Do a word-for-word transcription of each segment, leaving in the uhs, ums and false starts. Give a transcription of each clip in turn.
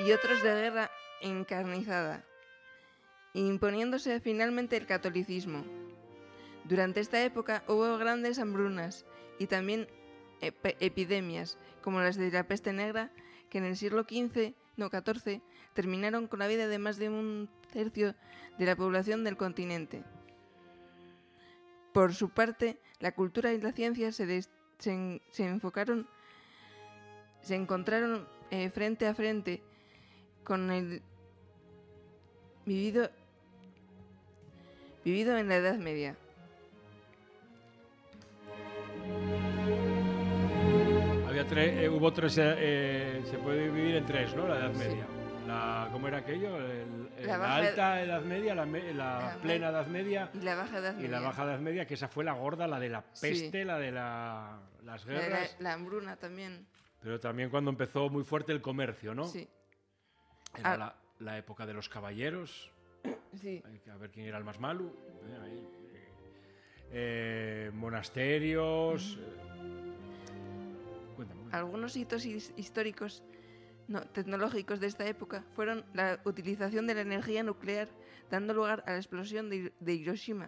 y otros de guerra encarnizada, imponiéndose finalmente el catolicismo. Durante esta época hubo grandes hambrunas y también ep- epidemias, como las de la peste negra, que en el siglo quince, no catorce, terminaron con la vida de más de un tercio de la población del continente. Por su parte, la cultura y la ciencia se, des- se, en- se enfocaron, se encontraron eh, frente a frente con el vivido, vivido en la Edad Media. Había tres, eh, hubo tres, eh, eh, se puede dividir en tres, ¿no? La Edad Media. Sí. La, ¿Cómo era aquello? El, el, La la, baja- alta Edad Media, la, me- la La plena me- Edad Media Y la Baja Edad y Media. la baja Edad Media, que esa fue la gorda, la de la Sí. peste, la de la, las La, de guerras, la, la hambruna también. pero también cuando empezó muy fuerte el comercio, ¿no? Sí. Era Ah. la, la época de los caballeros, Sí. hay que- a ver quién era el más malo. eh, ahí, eh, eh, monasterios. eh, cuéntame, cuéntame. Algunos hitos his- históricos no, tecnológicos de esta época fueron la utilización de la energía nuclear, dando lugar a la explosión de, Hir- de Hiroshima.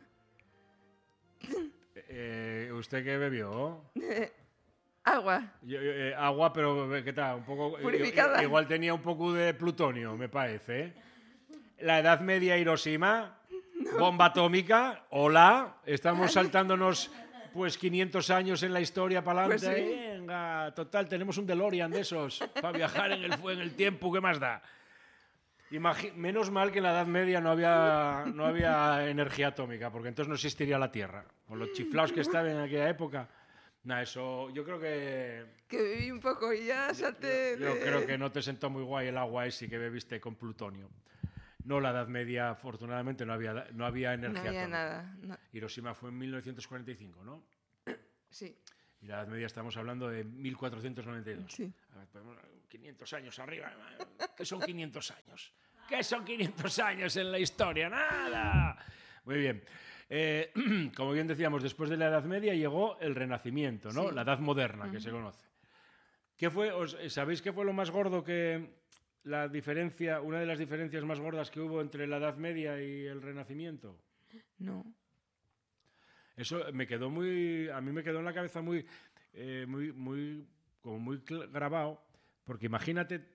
Eh, ¿Usted qué bebió? Agua. Yo- yo, eh, agua, pero ¿qué tal? Un poco, Purificada. i- igual tenía un poco de plutonio, me parece. ¿eh? La Edad Media, Hiroshima, bomba atómica, hola, estamos saltándonos pues quinientos años en la historia para adelante. Pues sí. Venga, total, tenemos un DeLorean de esos para viajar en el, fu- en el tiempo, ¿qué más da? Imagi- Menos mal que en la Edad Media no había, no había energía atómica, porque entonces no existiría la Tierra. Con los chiflados que estaban en aquella época. Nada, eso yo creo que... Que bebí un poco y ya salté. Yo de- creo que no te sentó muy guay el agua ese que bebiste con plutonio. No, la Edad Media, afortunadamente, no había, no había No energía había atómica. nada. no. Hiroshima fue en mil novecientos cuarenta y cinco, ¿no? Sí. Y la Edad Media estamos hablando de mil cuatrocientos noventa y dos. Sí. A ver, podemos- quinientos años arriba. ¿Qué son quinientos años? ¿Qué son quinientos años en la historia? ¡Nada! Muy bien. Eh, como bien decíamos, después de la Edad Media llegó el Renacimiento, ¿no? Sí. La Edad Moderna, que se conoce. ¿Qué fue, os- ¿Sabéis qué fue lo más gordo que la diferencia, una de las diferencias más gordas que hubo entre la Edad Media y el Renacimiento? No. Eso me quedó muy, a mí me quedó en la cabeza muy, eh, muy, muy, como muy cl- grabado, porque imagínate,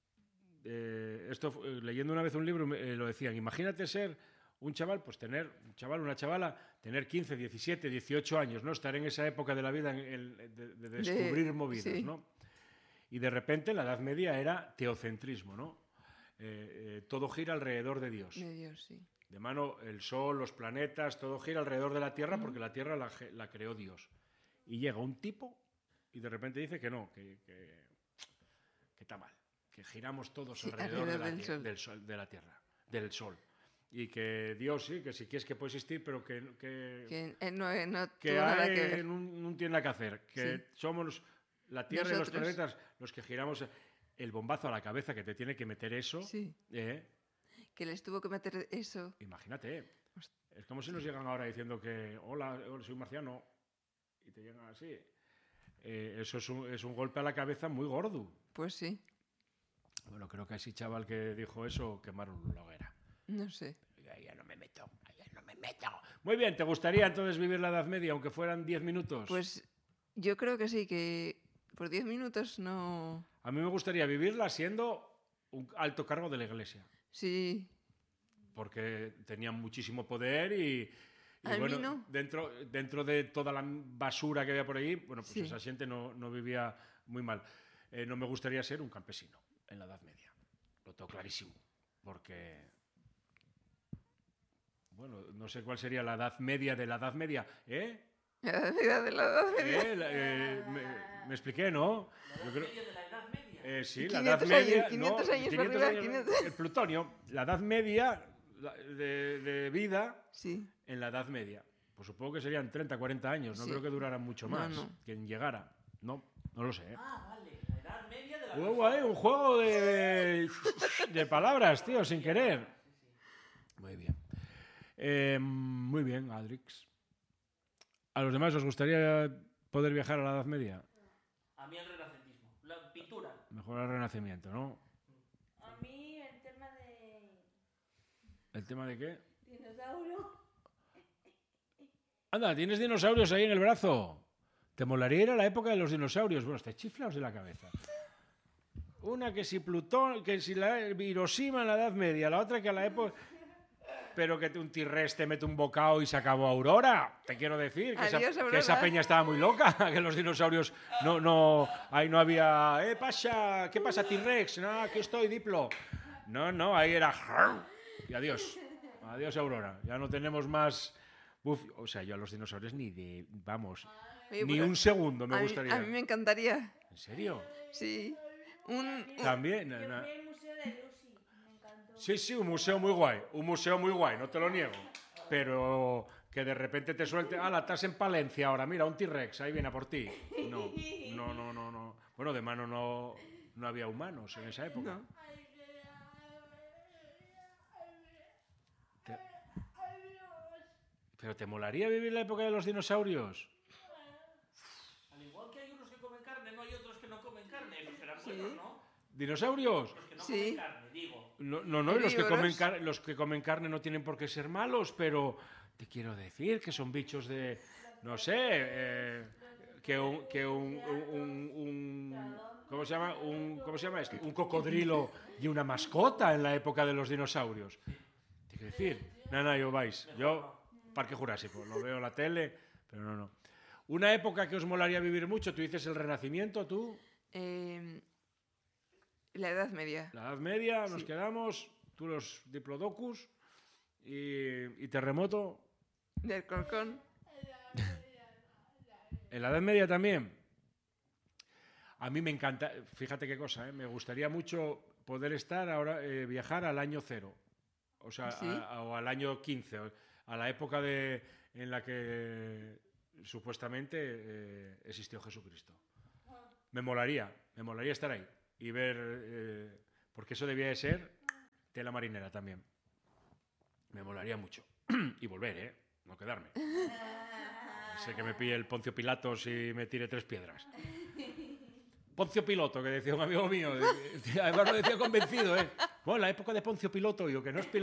eh, esto fu- eh, leyendo una vez un libro me- eh, lo decían, imagínate ser un chaval, pues tener, un chaval, una chavala, tener quince, diecisiete, dieciocho años, ¿no? Estar en esa época de la vida en el- de, de descubrir movidas, sí. ¿no? Y de repente la Edad Media era teocentrismo, ¿no? Eh, eh, todo gira alrededor de Dios. De Dios, sí. De mano, el Sol, los planetas, todo gira alrededor de la Tierra porque la Tierra la, ge- la creó Dios. Y llega un tipo y de repente dice que no, que, que, que está mal, que giramos todos Sí, alrededor, de, alrededor la, del tie- sol. del sol, de la Tierra, del Sol. Y que Dios sí, que si quieres que puede existir, pero que, que, Que eh, no, eh, no que tuvo nada hay- que ver. no, no tiene nada que hacer, que Sí. somos la Tierra y los Nosotros. planetas los que giramos el bombazo a la cabeza que te tiene que meter eso. Sí. ¿eh? Que les tuvo que meter eso. Imagínate, es como si nos llegan ahora diciendo que hola, hola, soy marciano y te llegan así. Eh, eso es un, es un golpe a la cabeza muy gordo. Pues sí. Bueno, creo que a ese chaval que dijo eso quemaron la hoguera. No sé. Ahí ya no me meto, ahí ya no me meto. Muy bien, ¿te gustaría entonces vivir la Edad Media, aunque fueran diez minutos? Pues yo creo que sí, que por diez minutos no. A mí me gustaría vivirla siendo un alto cargo de la iglesia, Sí. porque tenían muchísimo poder y, y A mí bueno, no. dentro, dentro de toda la basura que había por ahí, bueno, pues Sí. esa gente no, no vivía muy mal. Eh, no me gustaría ser un campesino en la Edad Media, lo tengo clarísimo, porque, bueno, no sé cuál sería la Edad Media de la Edad Media, ¿eh? La edad de la edad media. ¿Eh? La- eh, me, me expliqué, ¿no? Yo creo- de la Edad Media. Eh, sí, la Edad quinientos Media. años, quinientos no, años para quinientos arriba, años, quinientos. El plutonio, la Edad Media la- de, de vida Sí. en la Edad Media. Pues supongo que serían treinta, cuarenta años, no Sí. creo que duraran mucho No, más. no. Quien llegara. No, no lo sé. ¿eh? Ah, vale. La Edad Media de la Muy guay, un juego de, de palabras, tío, sin querer. Muy bien. Eh, muy bien, Adrix. ¿A los demás os gustaría poder viajar a la Edad Media? A mí el renacentismo. La pintura. Mejor al Renacimiento, ¿no? ¿El tema de qué? Dinosaurio. Anda, ¿tienes dinosaurios ahí en el brazo? ¿Te molaría ir a la época de los dinosaurios? Bueno, estáis chiflados de la cabeza. Una que si Plutón, que si la Hiroshima en la Edad Media, la otra que a la época... Pero que un T-Rex te mete un bocado y se acabó Aurora. Te quiero decir que, Adiós, esa, Aurora. que esa peña estaba muy loca, que los dinosaurios no, no, ahí no había, eh, pasa, ¿qué pasa T-Rex? No, aquí estoy, Diplo. No, no, ahí era y adiós, adiós Aurora. Ya no tenemos más, uf, o sea, yo a los dinosaurios ni de, vamos, Oye, ni pues, un segundo me a mí- gustaría. A mí me encantaría. ¿En serio? Sí. Un, un- También. Yo na- na- fui al museo de Lucy. Me encantó. Sí, sí, un museo muy guay, un museo muy guay, no te lo niego. Pero que de repente te suelte, ah, la estás en Palencia ahora, mira, un T-Rex, ahí viene a por ti. No, no, no, no, no. Bueno, de mano no, no había humanos en esa época. no. Te- Pero ¿te molaría vivir la época de los dinosaurios? Al igual que hay unos que comen carne, no hay otros que no comen carne. Esos serán Sí. buenos, ¿no? ¿Dinosaurios? Los que no Sí. comen carne, digo. No, no, no, y los que, comen Herbívoros. car- los que comen carne no tienen por qué ser malos, pero te quiero decir que son bichos de, no sé, eh, que un, que un, un- un- ¿cómo se llama? Un, ¿cómo se llama esto? Un cocodrilo y una mascota en la época de los dinosaurios. Te quiero decir, no, no, yo vais, yo Parque Jurásico, lo veo en la tele, pero no, no. Una época que os molaría vivir mucho, tú dices el Renacimiento, tú, Eh, la Edad Media. la Edad Media, nos Sí. quedamos, tú los Diplodocus y, y Terremoto. Del Corcón. En la Edad Media también. A mí me encanta, fíjate qué cosa, ¿eh? Me gustaría mucho poder estar ahora, eh, viajar al año cero, o sea, ¿Sí? a- o al año quince, o- a la época de, en la que supuestamente eh, existió Jesucristo. Me molaría, me molaría estar ahí y ver, eh, porque eso debía de ser tela marinera también. Me molaría mucho. Y volver, ¿eh? No quedarme. Sé que me pille el Poncio Pilatos y me tire tres piedras. Poncio Piloto, que decía un amigo mío. Además lo decía convencido, ¿eh? Bueno, la época de Poncio Piloto, yo que no es Pilato.